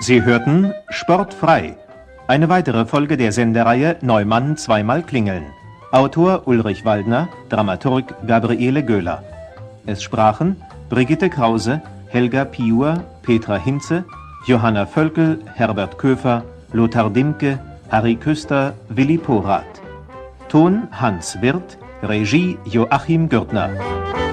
Sie hörten Sportfrei, eine weitere Folge der Sendereihe Neumann zweimal klingeln. Autor Ulrich Waldner, Dramaturg Gabriele Göhler. Es sprachen Brigitte Krause, Helga Piur, Petra Hinze, Johanna Völkel, Herbert Köfer, Lothar Dimke, Harry Küster, Willi Porath. Ton Hans Wirth, Regie Joachim Gürtner.